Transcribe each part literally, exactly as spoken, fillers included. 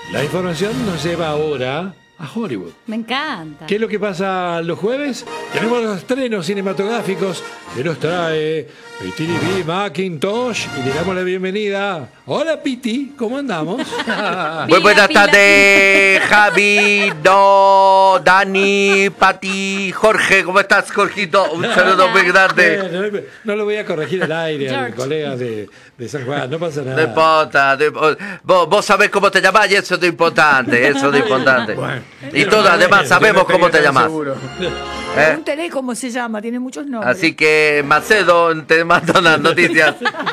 La información nos lleva ahora a Hollywood. Me encanta. ¿Qué es lo que pasa los jueves? Tenemos los estrenos cinematográficos que nos trae Piti B. Macintosh y le damos la bienvenida. Hola Piti, ¿cómo andamos? Muy buenas tardes, Javi, no, Dani, Pati, Jorge, ¿cómo estás, Jorgito? Un saludo muy grande. Eh, no, no lo voy a corregir al aire a mis colegas de, de San Juan, no pasa nada. No importa, no importa. Vos, vos sabés cómo te llamás y eso es lo importante, eso es lo importante. Bueno. Y todos además sabemos cómo te llamás. ¿Eh? Pregúntele cómo se llama, tiene muchos nombres. Así que, Macedo, te mando las noticias.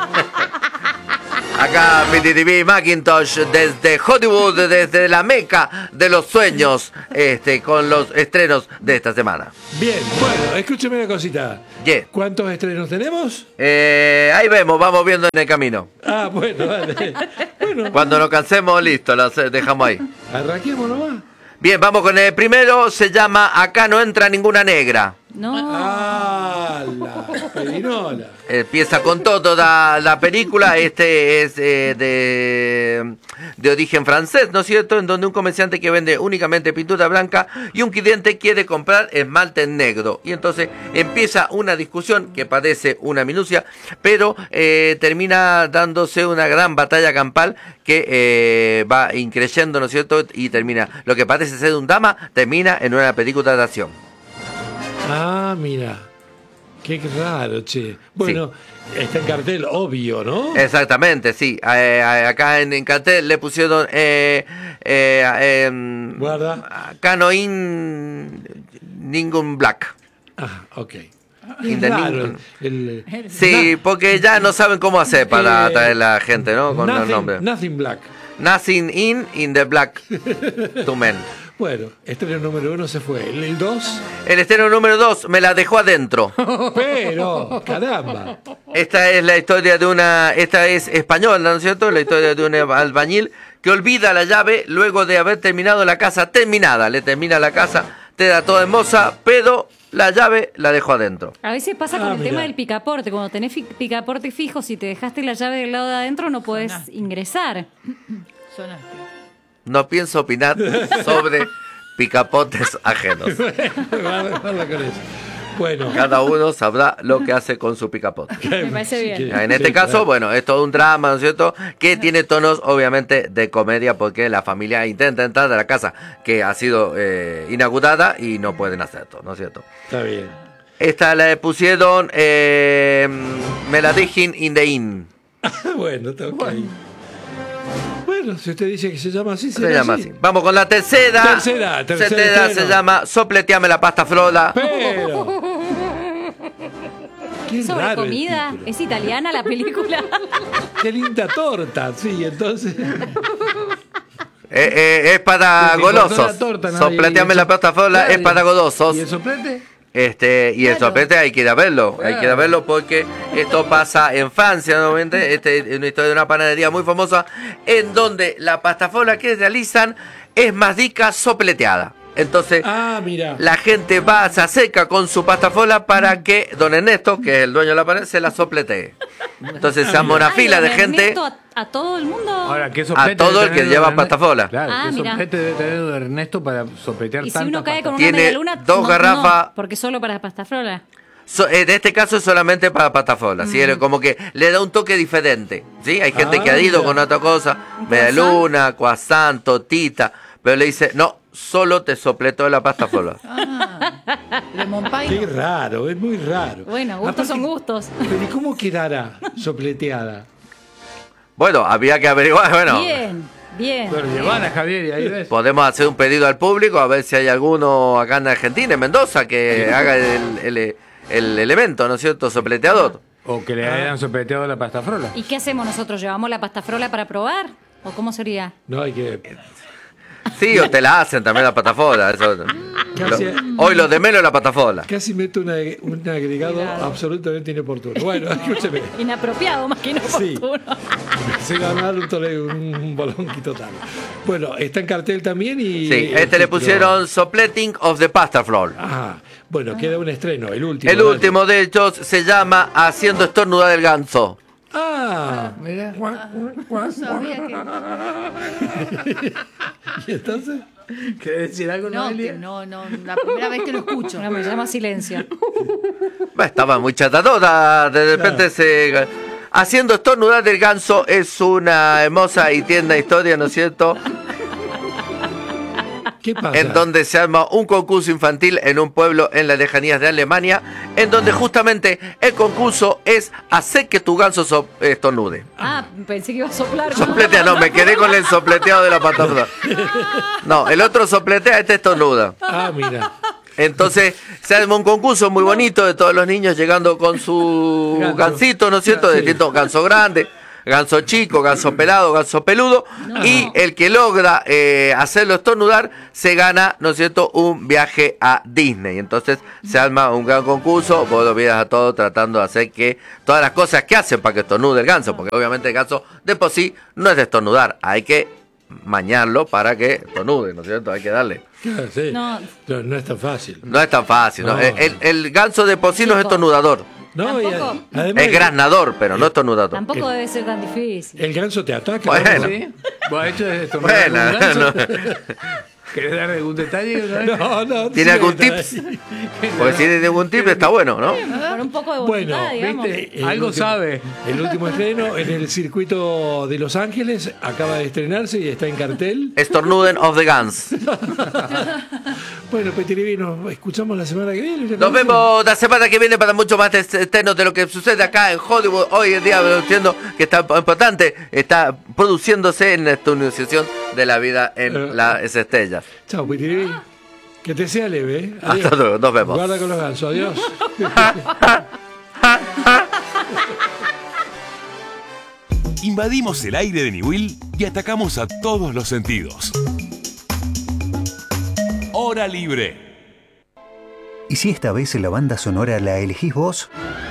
Acá, Piti B. Macintosh, desde Hollywood, desde la meca de los sueños, este, con los estrenos de esta semana. Bien, bueno, escúcheme una cosita. Yeah. ¿Cuántos estrenos tenemos? Eh, ahí vemos, vamos viendo en el camino. Ah, bueno, vale. Bueno, Cuando nos cansemos, listo, lo dejamos ahí. arranquemos nomás. Bien, vamos con el primero, se llama Acá no entra ninguna negra. No. Ah, la perinola. Empieza con todo toda la película. Este es eh, de, de origen francés, ¿no es cierto? En donde un comerciante que vende únicamente pintura blanca y un cliente quiere comprar esmalte negro. Y entonces empieza una discusión que parece una minucia, pero eh, termina dándose una gran batalla campal que eh, va increyendo, ¿no es cierto? Y termina, lo que parece ser un drama, termina en una película de acción. Ah, mira. Qué raro, che. Bueno, sí. Está en cartel, obvio, ¿no? Exactamente, sí. Eh, acá en, en cartel le pusieron... Eh, eh, eh, Guarda. Acá no in... ningún black. Ah, ok. In the Claro, ningún- el, el- Sí, porque ya no saben cómo hacer para Eh, atraer a la gente, ¿no? Con nothing, los nombres. Nothing Black. Nothing in, in the black to men. Bueno, estreno número uno se fue. El, el dos, El estreno número dos me la dejó adentro. pero, caramba. Esta es la historia de una... Esta es española, ¿no es cierto? La historia de un albañil que olvida la llave luego de haber terminado la casa terminada. Le termina la casa, te da toda hermosa, pero la llave la dejó adentro. A veces pasa con Ah, el mirá. tema del picaporte. Cuando tenés fi- picaporte fijo, si te dejaste la llave del lado de adentro, no podés ingresar. Sonaste. No pienso opinar sobre picapotes ajenos. Guarda, guarda con eso. Bueno, Cada uno sabrá lo que hace con su picapote. Me parece bien. En este Sí, caso, claro. bueno, es todo un drama, ¿no es cierto? Que tiene tonos, obviamente, de comedia, porque la familia intenta entrar a la casa que ha sido eh, inaugurada y no pueden hacerlo, ¿no es cierto? Está bien. Esta la pusieron eh, me la dejen in the inn. Bueno, está ok. Bueno, si usted dice que se llama así, Se será llama así. Vamos con la tercera. Tercera, tercera Tercera estreno. se llama Sopleteame la pasta frola. Pero. Qué Sobre raro el comida. título. ¿Es italiana la película? Qué linda torta, sí, entonces. Eh, eh, es para Se cortó golosos. la torta, ¿no? Sopleteame Y- la pasta frola es para golosos. ¿Y el soplete? Este, y el Claro. sorprete hay que ir a verlo, hay que ir a verlo porque esto pasa en Francia, nuevamente. Este es una historia de una panadería muy famosa en donde la pasta frola que realizan es más rica sopleteada. Entonces, Ah, mira. la gente va, se acerca con su pasta frola para que don Ernesto, que es el dueño de la panadería, se la sopletee. Entonces se arma una Ay, fila de don gente. Ernesto, A, a todo el mundo. Ahora, ¿qué A soplete todo debe el que tener lleva don pasta Ernesto? frola. Claro, Ah, ¿qué mira. soplete debe tener don Ernesto para sopletear y si tanta uno cae pasta? con una Tiene media luna, dos no, garrafas. no, porque solo para pasta frola. So- en este caso es solamente para pasta frola, ¿sí? Como que le da un toque diferente, ¿sí? Hay gente Ah, que ha ido mira. con otra cosa, ¿Un media croissant? luna, croissant, totita, pero le dice, no, solo te sopletó la pasta frola. Ah, de Montpay. Qué raro, es muy raro. Bueno, gustos son gustos. Pero ¿y cómo quedará sopleteada? Bueno, había que averiguar, bueno, Bien, bien. Pero llevala, Javier, y ahí ves. podemos hacer un pedido al público a ver si hay alguno acá en Argentina, en Mendoza, que haga el, el, el elemento, ¿no es cierto?, sopleteador. O que le hayan sopleteado la pasta frola. ¿Y qué hacemos nosotros? ¿Llevamos la pasta frola para probar? ¿O cómo sería? No hay que. Sí, o te la hacen también la pasta frola, eso. Casi- Lo- hoy lo de menos la pasta frola. Casi meto una- un agregado absolutamente inoportuno. Bueno, escúcheme. Inapropiado más que Sí. inoportuno. Se va a dar un, tole- un, un bolonqui total. Bueno, está en cartel también y. Sí, este le pusieron Sopleting of the Pasta Floor. Ah, bueno, queda un estreno, el último. El dale. último de ellos se llama Haciendo estornudar el ganso. Ah, Mirá. No sabía que... ¿y entonces? ¿Querés decir algo, No, Noelia? que no, no, la primera vez que lo escucho. No, me llama silencio. Bah, estaba muy chatatota, de repente se... Haciendo estornudar del ganso es una hermosa y tierna historia, ¿no es cierto? ¿Qué pasa? En donde se arma un concurso infantil en un pueblo en las lejanías de Alemania, en donde justamente el concurso es hacer que tu ganso so- estornude. Ah, pensé que iba a soplar. Sopletea, no, me quedé con el sopleteado de la patata. No, el otro sopletea, este estornuda. Ah, mira. Entonces se arma un concurso muy bonito de todos los niños llegando con su Ganso. gansito, ¿no es cierto? De Sí. distintos ganso grande, ganso chico, ganso pelado, ganso peludo. Y el que logra eh, hacerlo estornudar se gana, ¿no es cierto?, un viaje a Disney. Entonces se arma un gran concurso, vos lo miras a todos tratando de hacer que todas las cosas que hacen para que estornude el ganso, porque obviamente el ganso de por sí no es de estornudar, hay que mañarlo para que estornude, ¿no es cierto? Hay que darle. Claro, sí. No. No, no es tan fácil. No es tan fácil, ¿no? No. El, el- el ganso de por sí no es Chico. estornudador, No, y Tampoco. a- además es graznador, pero no estornudador. Tampoco debe ser tan difícil. el ganso te ataca. Bueno. ¿Sí? ¿Vos has hecho de estornudar Bueno, algún ganso? no. ¿Querés dar algún detalle? Noelia? No, no. ¿Tiene sí, algún está tips? ahí. Porque si tiene algún tip está bueno, ¿no? Con un poco de Bueno, voluntad, digamos. ¿viste? El Algo último- sabe. El último estreno en el circuito de Los Ángeles acaba de estrenarse y está en cartel. Estornuden of the Guns. Bueno, Petirivi, nos escuchamos la semana que viene. ¿te Nos parece? vemos la semana que viene para mucho más externos de lo que sucede acá en Hollywood. Hoy en día, entiendo que está importante, está produciéndose en la estonización de la vida en las estrellas. Chao, Petirivi. Que te sea leve. ¿eh? Hasta luego, nos vemos. Guarda con los gansos. Adiós. Invadimos el aire de Niwil y atacamos a todos los sentidos. Hora libre. ¿Y si esta vez la banda sonora la elegís vos?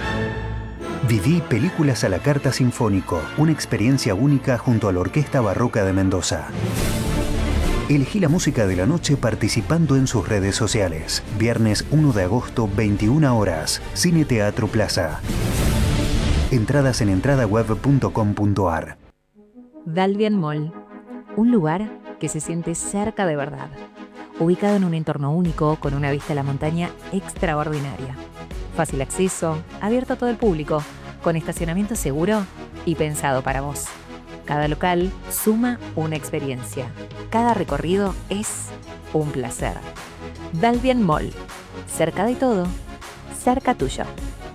Viví Películas a la Carta Sinfónico, una experiencia única junto a la Orquesta Barroca de Mendoza. Elegí la música de la noche participando en sus redes sociales. Viernes uno de agosto, veintiuna horas, Cine Teatro Plaza. Entradas en entradaweb punto com punto ar. Dalbian Mall, un lugar que se siente cerca de verdad, ubicado en un entorno único con una vista a la montaña extraordinaria. Fácil acceso, abierto a todo el público, con estacionamiento seguro y pensado para vos. Cada local suma una experiencia. Cada recorrido es un placer. Dalbian Mall, cerca de todo, cerca tuyo.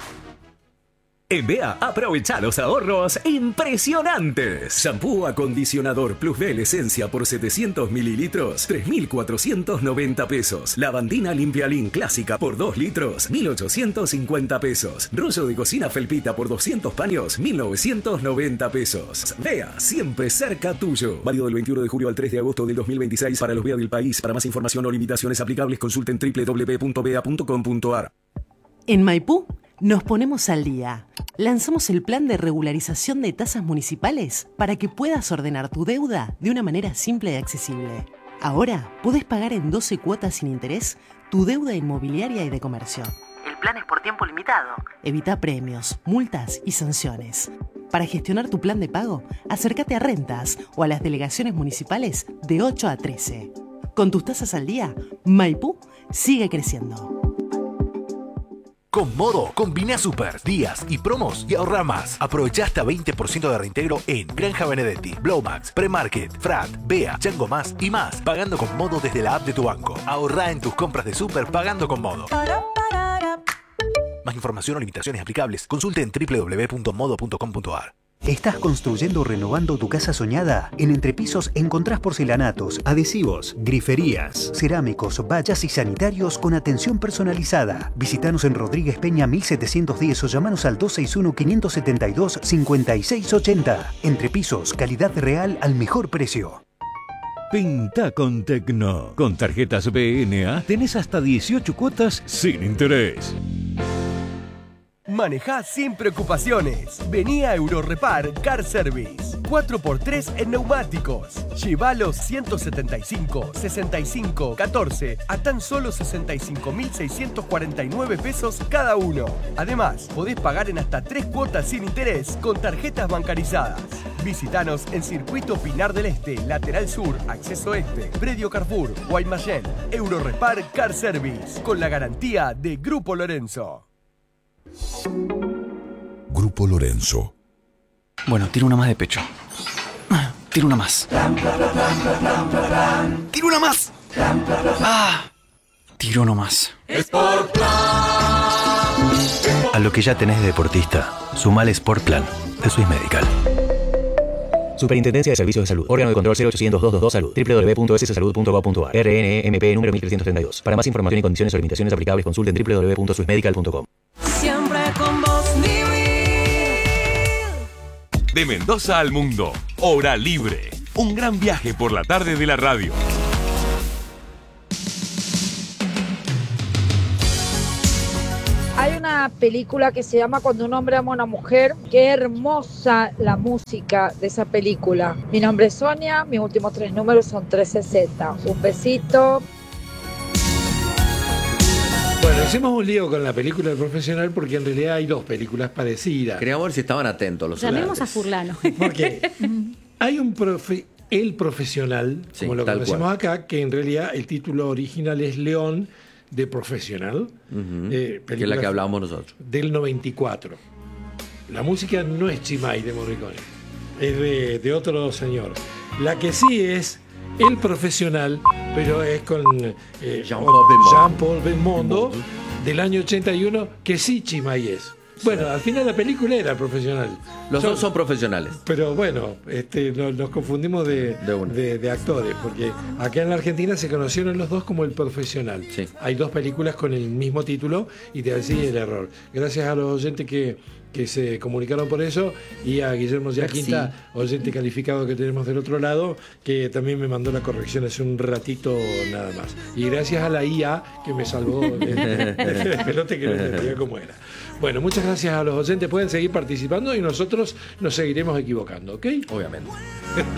En B E A, aprovecha los ahorros impresionantes. Shampoo acondicionador Plus B Esencia por setecientos mililitros, tres mil cuatrocientos noventa pesos. Lavandina Limpialin Clásica por dos litros, mil ochocientos cincuenta pesos. Rollo de cocina Felpita por doscientos paños, mil novecientos noventa pesos. B E A, siempre cerca tuyo. Válido del veintiuno de julio al tres de agosto del dos mil veintiséis para los B E A del país. Para más información o limitaciones aplicables, consulten doble u doble u doble u punto b e a punto com punto ar. En Maipú nos ponemos al día. Lanzamos el plan de regularización de tasas municipales para que puedas ordenar tu deuda de una manera simple y accesible. Ahora podés pagar en doce cuotas sin interés tu deuda inmobiliaria y de comercio. El plan es por tiempo limitado. Evita premios, multas y sanciones. Para gestionar tu plan de pago, acércate a Rentas o a las delegaciones municipales de ocho a trece. Con tus tasas al día, Maipú sigue creciendo. Con Modo, combina super, días y promos y ahorra más. Aprovecha hasta veinte por ciento de reintegro en Granja Benedetti, Blowmax, Premarket, Frat, Bea, Chango Más y más. Pagando con Modo desde la app de tu banco. Ahorra en tus compras de super pagando con Modo. Más información o limitaciones aplicables. Consulte en doble u doble u doble u punto modo punto com punto ar. ¿Estás construyendo o renovando tu casa soñada? En Entrepisos encontrás porcelanatos, adhesivos, griferías, cerámicos, vallas y sanitarios con atención personalizada. Visítanos en Rodríguez Peña mil setecientos diez o llamanos al dos seis uno, cinco siete dos, cinco seis ocho cero. Entrepisos, calidad real al mejor precio. Pinta con Tecno. Con tarjetas B N A tenés hasta dieciocho cuotas sin interés. Manejá sin preocupaciones. Vení a Eurorepar Car Service. cuatro por tres en neumáticos. Lleva los ciento setenta y cinco, sesenta y cinco, catorce a tan solo sesenta y cinco mil seiscientos cuarenta y nueve pesos cada uno. Además, podés pagar en hasta tres cuotas sin interés con tarjetas bancarizadas. Visítanos en Circuito Pinar del Este, Lateral Sur, Acceso Este, Predio Carrefour, Guaymallén. Eurorepar Car Service, con la garantía de Grupo Lorenzo. Grupo Lorenzo. Bueno, tiro una más de pecho. Tiro una más. Tiro una más. Ah, tiro no más. A lo que ya tenés de deportista, sumale Sport Plan de Swiss Medical. Superintendencia de Servicios de Salud. Órgano de control cero ochocientos, doscientos veintidós Salud. doble u doble u doble u punto s s salud punto gov punto a r. R N E M P número mil trescientos treinta y dos. Para más información y condiciones o limitaciones aplicables, consulten doble u doble u doble u punto swiss medical punto com. Siempre con vos, De Mendoza al mundo, Hora Libre. Un gran viaje por la tarde de la radio. Hay una película que se llama Cuando un hombre ama a una mujer. Qué hermosa la música de esa película. Mi nombre es Sonia, mis últimos tres números son trescientos sesenta. Un besito. Bueno, hicimos un lío con la película del profesional porque en realidad hay dos películas parecidas. Queríamos ver si estaban atentos los Llamemos oyentes. a Furlano. Porque hay un profe, el profesional, Sí, como lo tal conocemos cual. acá, que en realidad el título original es León de Profesional. Ujú. eh, Que es la que hablábamos nosotros. Del noventa y cuatro. La música no es Chimay de Morricone, es de, de otro señor. La que sí es El Profesional, pero es con eh, Jean-Paul Belmondo. Jean-Paul Belmondo del año ochenta y uno, que sí Chimay es. Bueno, al final la película era Profesional. Los dos son profesionales. Pero bueno, este, nos, nos confundimos de, de, de actores, porque acá en la Argentina se conocieron los dos como El Profesional. Hay dos películas con el mismo título y de allí el error. Gracias a los oyentes que, que se comunicaron por eso y a Guillermo Giaquinta, oyente calificado que tenemos del otro lado, que también me mandó la corrección hace un ratito nada más. Y gracias a la I A que me salvó del de, pelote que no entendía cómo era. Bueno, muchas gracias a los oyentes. Pueden seguir participando y nosotros nos seguiremos equivocando, ¿ok? Obviamente.